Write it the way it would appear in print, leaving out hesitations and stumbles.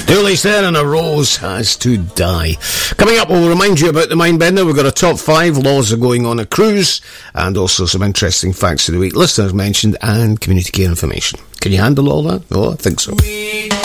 Dooley's there and a rose has to die. Coming up, we'll remind you about the Mindbender. We've got a top 5 laws are going on a cruise, and also some interesting facts of the week, listeners mentioned, and community care information. Can you handle all that? Oh, I think so.